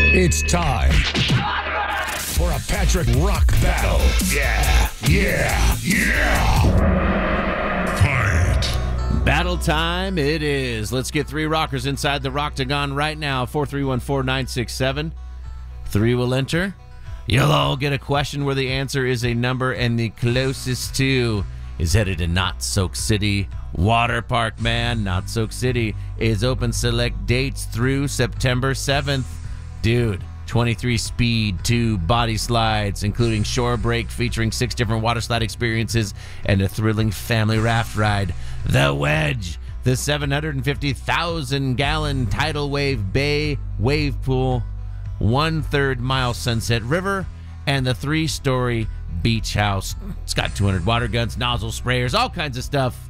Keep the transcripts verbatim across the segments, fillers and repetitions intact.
It's time for a Patrick Rock battle. Yeah, yeah, yeah. Fight. Battle time it is. Let's get three rockers inside the Roctagon right now. four three one four nine six seven. Three will enter. You'll all get a question where the answer is a number, and the closest to is headed to Not Soak City Water Park, man. Not Soak City is open select dates through September seventh. Dude, twenty-three speed, two body slides, including shore break featuring six different water slide experiences and a thrilling family raft ride. The Wedge, the seven hundred fifty thousand gallon tidal wave bay wave pool, one-third mile Sunset River, and the three-story beach house. It's got two hundred water guns, nozzle sprayers, all kinds of stuff.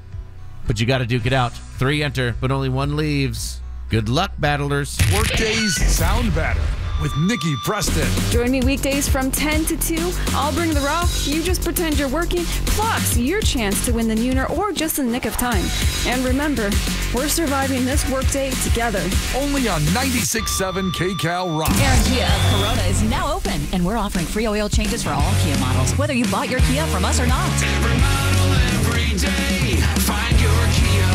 But you got to duke it out. Three enter, but only one leaves. Good luck, battlers. Workdays Sound Batter with Nikki Preston. Join me weekdays from ten to two. I'll bring the rock. You just pretend you're working. Plus, your chance to win the Nooner or just the nick of time. And remember, we're surviving this workday together. Only on ninety-six point seven K-Cal Rock. Aaron Kia of Corona is now open, and we're offering free oil changes for all Kia models, whether you bought your Kia from us or not. Every model, every day. Find your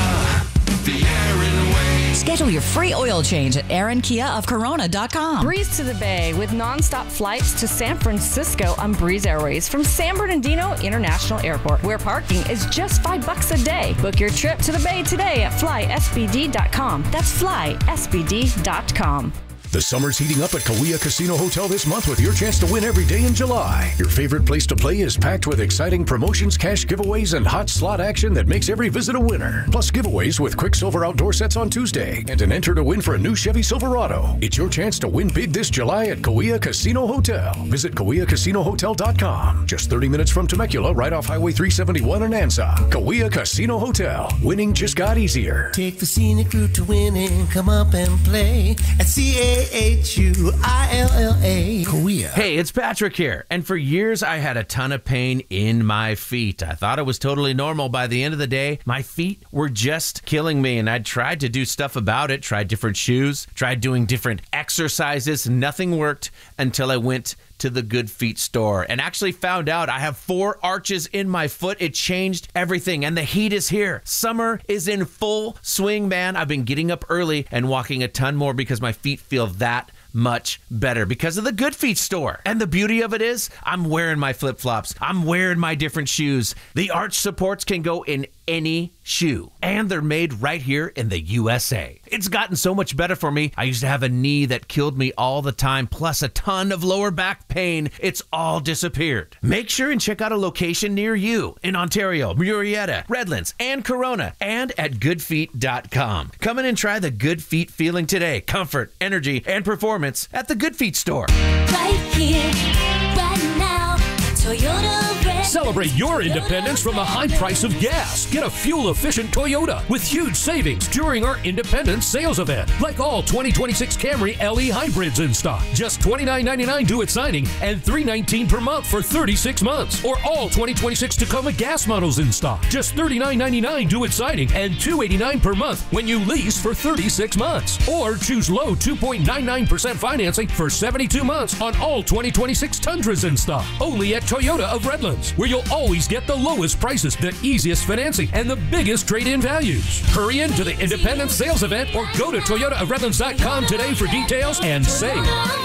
Kia, the Aaron way. Schedule your free oil change at aaron kia of corona dot com. Breeze to the Bay with nonstop flights to San Francisco on Breeze Airways from San Bernardino International Airport, where parking is just five bucks a day. Book your trip to the Bay today at fly s b d dot com. That's fly s b d dot com. The summer's heating up at Kauai Casino Hotel this month with your chance to win every day in July. Your favorite place to play is packed with exciting promotions, cash giveaways, and hot slot action that makes every visit a winner. Plus giveaways with Quicksilver outdoor sets on Tuesday and an enter to win for a new Chevy Silverado. It's your chance to win big this July at Kauai Casino Hotel. Visit kauai casino hotel dot com. Just thirty minutes from Temecula, right off Highway three seventy-one in Ansa. Kauai Casino Hotel. Winning just got easier. Take the scenic route to winning. Come up and play at C A H U I L L A. Kauai. Hey, it's Patrick here. And for years, I had a ton of pain in my feet. I thought it was totally normal. By the end of the day, my feet were just killing me. And I tried to do stuff about it, tried different shoes, tried doing different exercises. Nothing worked until I went to the Good Feet store and actually found out I have four arches in my foot. It changed everything, and the heat is here. Summer is in full swing, man. I've been getting up early and walking a ton more because my feet feel that much better because of the Good Feet store. And the beauty of it is I'm wearing my flip-flops. I'm wearing my different shoes. The arch supports can go in any shoe, and they're made right here in the U S A. It's gotten so much better for me. I used to have a knee that killed me all the time, plus a ton of lower back pain. It's all disappeared. Make sure and check out a location near you in Ontario, Murrieta, Redlands, and Corona, and at good feet dot com. Come in and try the Good Feet feeling today. Comfort, energy, and performance at the Good Feet store. Right here, right now, Toyota. Celebrate your independence from the high price of gas. Get a fuel-efficient Toyota with huge savings during our Independence Sales Event. Like all twenty twenty-six Camry L E hybrids in stock. Just twenty-nine ninety-nine due at signing and three nineteen per month for thirty-six months. Or all twenty twenty-six Tacoma gas models in stock. Just thirty-nine ninety-nine due at signing and two eighty-nine per month when you lease for thirty-six months. Or choose low two point nine nine percent financing for seventy-two months on all twenty twenty-six Tundras in stock. Only at Toyota of Redlands, where you'll always get the lowest prices, the easiest financing, and the biggest trade-in values. Hurry into the Independence Sales Event or go to toyota of redlands dot com today for details and save.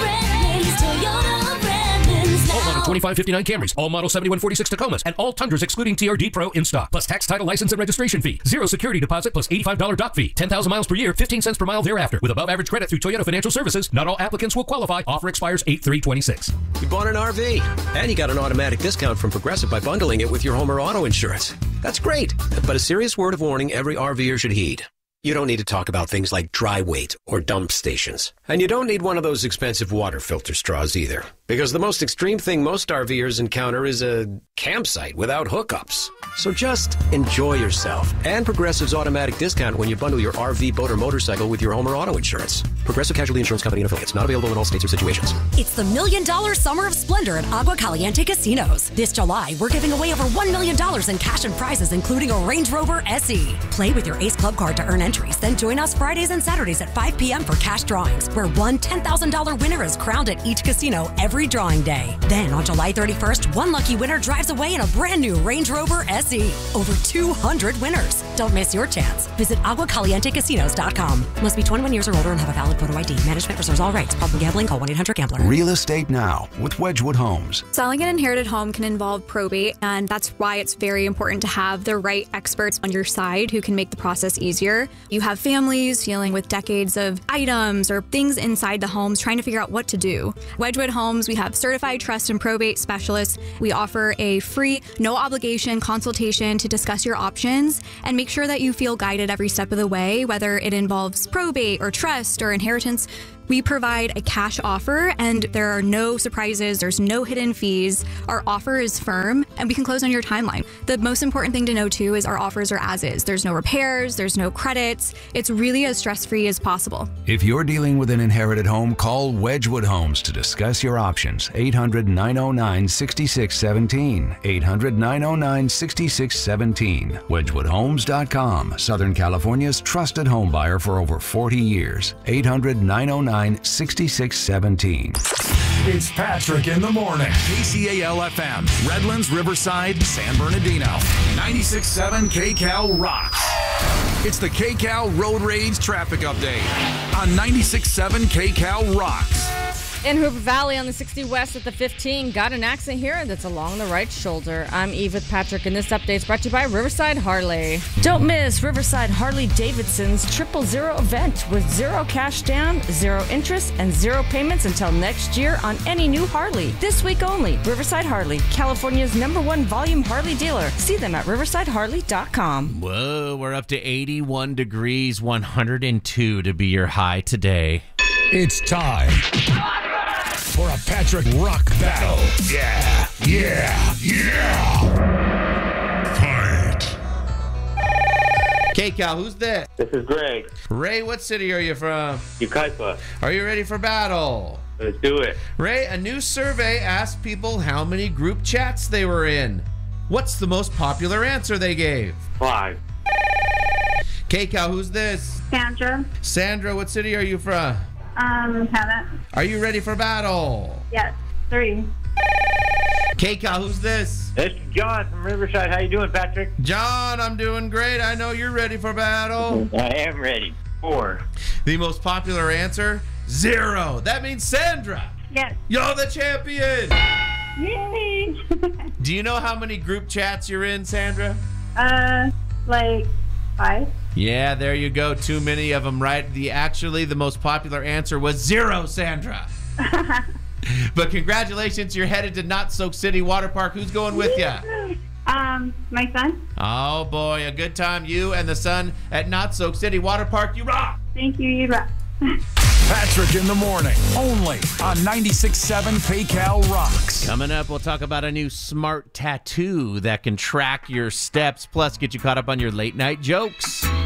All model twenty-five fifty-nine Camrys, all model seventy-one forty-six Tacomas, and all Tundras excluding T R D Pro in stock. Plus tax, title, license, and registration fee. Zero security deposit plus eighty-five dollars dock fee. ten thousand miles per year, fifteen cents per mile thereafter. With above average credit through Toyota Financial Services, not all applicants will qualify. Offer expires eight three twenty-six. You bought an R V, and you got an automatic discount from Progressive by bundling it with your home or auto insurance. That's great, but a serious word of warning every RVer should heed. You don't need to talk about things like dry weight or dump stations. And you don't need one of those expensive water filter straws either. Because the most extreme thing most RVers encounter is a campsite without hookups. So just enjoy yourself. And Progressive's automatic discount when you bundle your R V, boat, or motorcycle with your home or auto insurance. Progressive Casualty Insurance Company and affiliates. Not available in all states or situations. It's the Million Dollar Summer of Splendor at Agua Caliente Casinos. This July, we're giving away over one million dollars in cash and prizes, including a Range Rover S E. Play with your Ace Club card to earn entries. Then join us Fridays and Saturdays at five p.m. for cash drawings, where one ten thousand dollars winner is crowned at each casino every drawing day. Then on July thirty-first, one lucky winner drives away in a brand new Range Rover S E. Over two hundred winners. Don't miss your chance. Visit agua caliente casinos dot com. Must be twenty-one years or older and have a valid photo I D. Management reserves all rights. Problem gambling? Call one eight hundred gambler. Real Estate Now with Wedgwood Homes. Selling an inherited home can involve probate, and that's why it's very important to have the right experts on your side who can make the process easier. You have families dealing with decades of items or things inside the homes trying to figure out what to do. Wedgwood Homes, we have certified trust and probate specialists. We offer a free, no obligation consultation to discuss your options and make sure that you feel guided every step of the way, whether it involves probate or trust or inheritance. We provide a cash offer, and there are no surprises. There's no hidden fees. Our offer is firm, and we can close on your timeline. The most important thing to know, too, is our offers are as is. There's no repairs. There's no credits. It's really as stress-free as possible. If you're dealing with an inherited home, call Wedgwood Homes to discuss your options. eight hundred, nine oh nine, six six one seven. eight hundred, nine oh nine, six six one seven. wedgwood homes dot com. Southern California's trusted home buyer for over forty years. eight hundred, nine oh nine, six six one seven. It's Patrick in the morning. K C A L F M, Redlands, Riverside, San Bernardino. ninety-six point seven K C A L rocks. It's the K C A L Road Rage Traffic Update on ninety-six point seven K C A L rocks. In Hooper Valley on the sixty West at the fifteen, got an accident here that's along the right shoulder. I'm Eve with Patrick, and this update is brought to you by Riverside Harley. Don't miss Riverside Harley Davidson's Triple Zero event with zero cash down, zero interest, and zero payments until next year on any new Harley. This week only. Riverside Harley, California's number one volume Harley dealer. See them at riverside harley dot com. Whoa, we're up to eighty-one degrees, one hundred two to be your high today. It's time for a Patrick Rock battle. Yeah, yeah, yeah. Fight. K C A L, who's that? This is Greg. Ray, what city are you from? Yucaipa. Are you ready for battle? Let's do it. Ray, a new survey asked people how many group chats they were in. What's the most popular answer they gave? Five. K C A L, who's this? Sandra. Sandra, what city are you from? Um, haven't. Are you ready for battle? Yes. Three. K C A L, who's this? This is John from Riverside. How you doing, Patrick? John, I'm doing great. I know you're ready for battle. I am ready. Four. The most popular answer? Zero. That means Sandra. Yes. You're the champion. Yay. Do you know how many group chats you're in, Sandra? Uh, like five. Yeah, there you go. Too many of them, right? The actually the most popular answer was zero, Sandra. But congratulations, you're headed to Not Soak City Water Park. Who's going with you? Um, my son. Oh boy, a good time. You and the son at Not Soak City Water Park. You rock. Thank you. You rock. Patrick in the morning, only on ninety-six point seven K C A L rocks. Coming up, we'll talk about a new smart tattoo that can track your steps, plus get you caught up on your late night jokes.